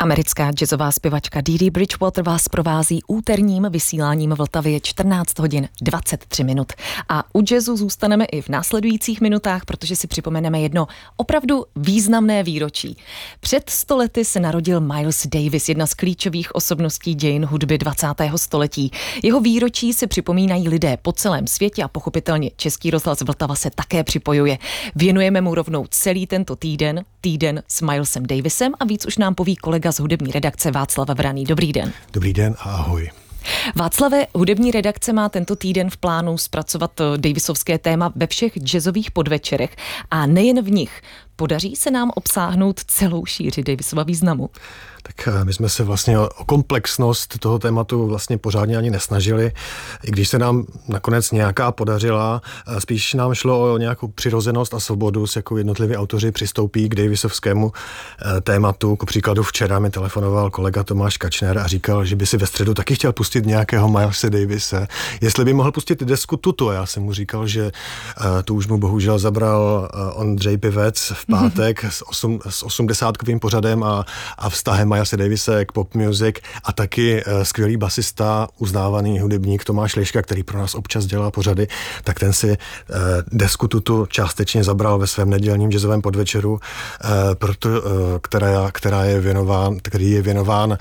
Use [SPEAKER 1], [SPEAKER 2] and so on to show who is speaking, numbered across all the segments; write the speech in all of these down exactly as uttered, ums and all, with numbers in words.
[SPEAKER 1] Americká jazzová zpěvačka Dee Dee Bridgewater vás provází úterním vysíláním v Vltavě čtrnáct hodin dvacet tři minut. A u jazzu zůstaneme i v následujících minutách, protože si připomeneme jedno opravdu významné výročí. Před sto lety se narodil Miles Davis, jedna z klíčových osobností dějin hudby dvacátého století. Jeho výročí se připomínají lidé po celém světě a pochopitelně Český rozhlas Vltava se také připojuje. Věnujeme mu rovnou celý tento týden, týden s Milesem Davisem a víc už nám poví kolega z hudební redakce Václav Vraný. Dobrý den.
[SPEAKER 2] Dobrý den a ahoj.
[SPEAKER 1] Václave, hudební redakce má tento týden v plánu zpracovat Davisovské téma ve všech jazzových podvečerech a nejen v nich. Podaří se nám obsáhnout celou šíři Davisova významu?
[SPEAKER 2] Tak my jsme se vlastně o komplexnost toho tématu vlastně pořádně ani nesnažili, i když se nám nakonec nějaká podařila, spíš nám šlo o nějakou přirozenost a svobodu, s jakou jednotliví autoři přistoupí k Davisovskému tématu. Ku příkladu včera mi telefonoval kolega Tomáš Kačner a říkal, že by si ve středu taky chtěl pustit nějakého Milese Davise, jestli by mohl pustit desku Tuto. Já jsem mu říkal, že tu už mu bohužel zabral Ondřej Pivec v pátek s, osm, s osmdesátkovým pořadem a, a vztahem Milese Davise k pop music a taky uh, skvělý basista, uznávaný hudebník Tomáš Liška, který pro nás občas dělá pořady, tak ten si uh, desku Tutu částečně zabral ve svém nedělním jazzovém podvečeru, uh, proto, uh, která, která je věnován, který je věnován uh,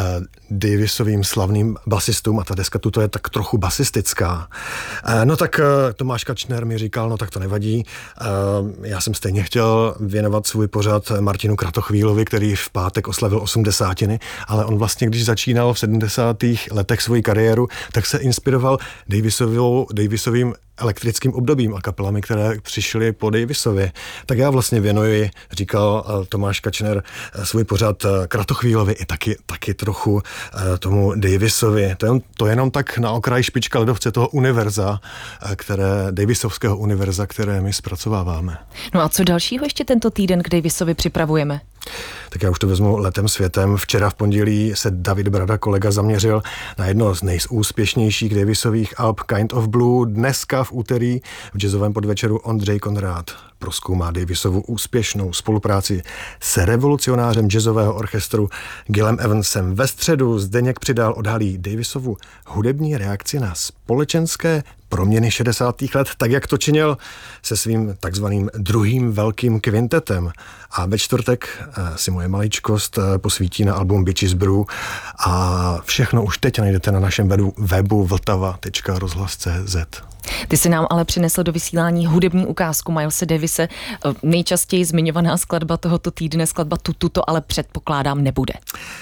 [SPEAKER 2] Davisovým slavným basistům a ta deska Tuto je tak trochu basistická. Uh, no tak uh, Tomáš Kačner mi říkal, no tak to nevadí, uh, já jsem stejně chtěl věnovat svůj pořad Martinu Kratochvílovi, který v pátek oslavil osmdesátiny, ale on vlastně, když začínal v sedmdesátých letech svoji kariéru, tak se inspiroval Davisovou, Davisovým elektrickým obdobím a kapelami, které přišly po Davisovi. Tak já vlastně věnuji, říkal Tomáš Kačner, svůj pořad Kratochvílovi i taky, taky trochu tomu Davisovi. To je, to je jenom tak na okraj špička ledovce toho univerza, které, Davisovského univerza, které my zpracováváme.
[SPEAKER 1] No a co dalšího ještě tento týden k Davisovi připravujeme?
[SPEAKER 2] Tak já už to vezmu letem světem. Včera v pondělí se David Brada, kolega, zaměřil na jedno z nejúspěšnějších Davisových alb Kind of Blue. Dneska v úterý v jazzovém podvečeru Ondřej Konrád prozkoumá Davisovu úspěšnou spolupráci s revolucionářem jazzového orchestru Gilem Evansem. Ve středu Zdeněk Přidál odhalí Davisovu hudební reakci na společenské proměny šedesátých let, tak jak to činil se svým takzvaným druhým velkým kvintetem. A ve čtvrtek si moje maličkost posvítí na album Bitches Brew a všechno už teď najdete na našem webu, webu vltava tečka rozhlas tečka cé zet.
[SPEAKER 1] Ty si nám ale přinesl do vysílání hudební ukázku Milese Davise. Nejčastěji zmiňovaná skladba tohoto týdne, skladba Tutu, to ale předpokládám nebude.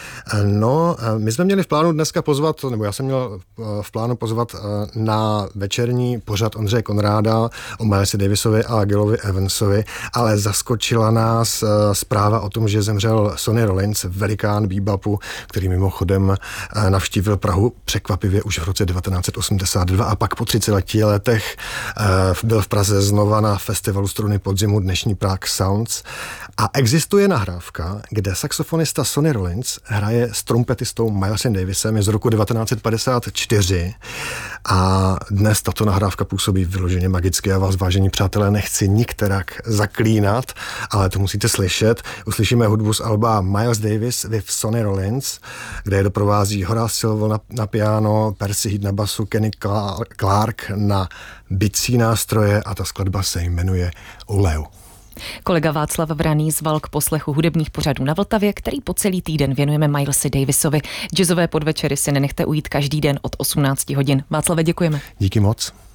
[SPEAKER 2] No, my jsme měli v plánu dneska pozvat, nebo já jsem měl v plánu pozvat na večerní pořad Ondřeje Konráda o Milesi Davisovi a Gilovi Evansovi, ale zaskočila nás zpráva o tom, že zemřel Sonny Rollins, velikán bebopu, který mimochodem navštívil Prahu překvapivě už v roce devatenáct set osmdesát dva a pak po třiceti letech byl v Praze znova na festivalu Struny podzimu, dnešní Prague Sounds. A existuje nahrávka, kde saxofonista Sonny Rollins hraje s trumpetistou Milesem Davisem, je z roku devatenáct set padesát čtyři a dnes tato nahrávka působí vyloženě magicky. Já vás, vážení přátelé, nechci nikterak zaklínat, ale to musíte slyšet. Uslyšíme hudbu z alba Miles Davis with Sonny Rollins, kde je doprovází Horace Silver na, na piano, Percy Heath na basu, Kenny Clark na bicí nástroje a ta skladba se jmenuje Uleu.
[SPEAKER 1] Kolega Václav Vraný zval k poslechu hudebních pořadů na Vltavě, který po celý týden věnujeme Milesi Davisovi. Jazzové podvečery si nenechte ujít každý den od osmnácti hodin. Václave, děkujeme.
[SPEAKER 2] Díky moc.